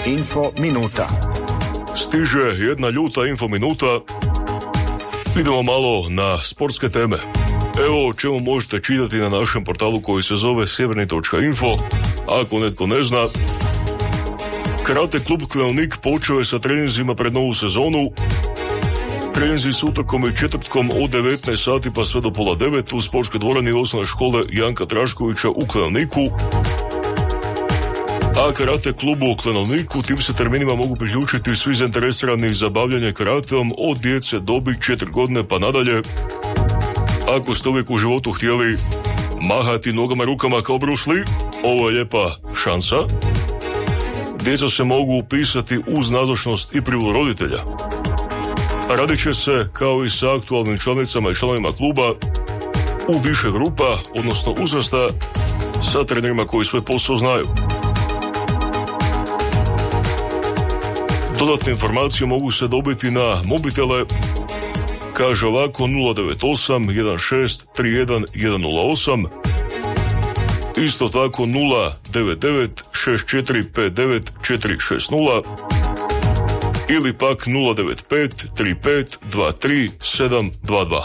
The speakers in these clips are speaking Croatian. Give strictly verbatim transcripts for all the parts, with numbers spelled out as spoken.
Info minuta. Stiže jedna ljuta info minuta. Idemo malo na sportske teme. Evo o čemu možete čitati na našem portalu koji se zove sjeverni točka info. Ako netko ne zna, karate klub Klenovnik počeo je sa treninzima pred novu sezonu. Treninzi s utorkom i četvrtkom od devetnaest sati pa sve do pola devet u sportskoj dvorani osnovne škole Janka Traškovića u Klenovniku. A karate klubu u Klenovniku tim se terminima mogu priključiti svi zainteresirani za bavljanje karateom od djece dobi četiri godine pa nadalje. Ako ste uvijek u životu htjeli mahati nogama rukama kao Bruce Lee, ovo je lijepa šansa. Djeca se mogu upisati uz nazočnost i privolu roditelja. Radit će se, kao i sa aktualnim članicama i članovima kluba, u više grupa, odnosno uzrasta, sa trenerima koji svoj posao znaju. Dodatne informacije mogu se dobiti na mobitele, kaže ovako nula devet osam jedan šest tri jedan jedan nula osam, isto tako nula devet devet šest četiri pet devet četiri šest nula ili pak nula devet pet tri pet dva tri sedam dva dva.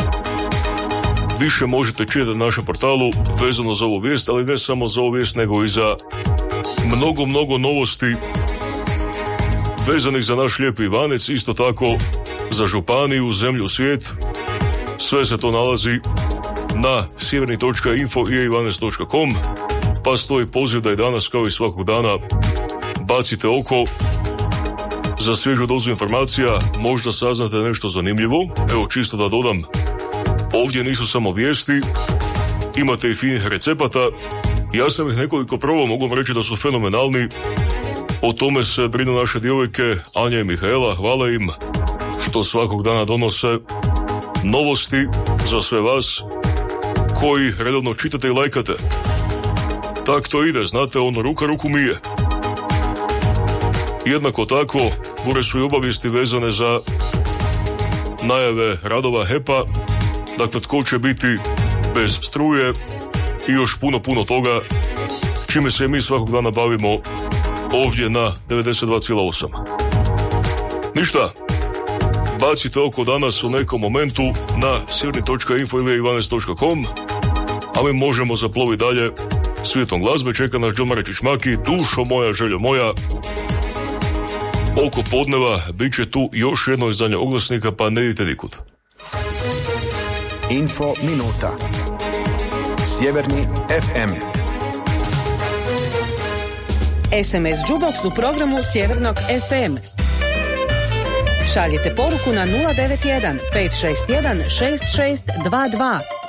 Više možete čitati na našem portalu vezano za ovu vijest, ali ne samo za ovu vijest, nego i za mnogo, mnogo novosti vezanih za naš lijepi Ivanec, isto tako za županiju, zemlju, svijet. Sve se to nalazi na sjeverni točka info i ivanec točka com, pa stoji poziv da i danas, kao i svakog dana, bacite oko za svježu dozu informacija, možda saznate nešto zanimljivo. Evo, čisto da dodam, ovdje nisu samo vijesti, imate i finih recepata. Ja sam ih nekoliko probao, mogu vam reći da su fenomenalni. O tome se brinu naše djevojke Anja i Mihaela, hvala im što svakog dana donose novosti za sve vas koji redovno čitate i lajkate. Tak to ide, znate, ono ruka ruku mije. Jednako tako, gore su i obavijesti vezane za najave radova H E P-a, dakle tko će biti bez struje i još puno, puno toga, čime se mi svakog dana bavimo ovdje na devedeset dva zarez osam. Ništa, bacite oko danas u nekom momentu na sjeverni točka info ili ivanec točka com, a mi možemo zaploviti dalje svijetom glazbe. Čeka nas John Marečić Maki, dušo moja, željo moja. Oko podneva bit će tu još jedno izdanje oglasnika, pa ne idite nikud. Info minuta. Sjeverni ef em. es em es Jukebox u programu Sjevernog ef em. Šaljite poruku na nula devet jedan pet šest jedan šest šest dva dva.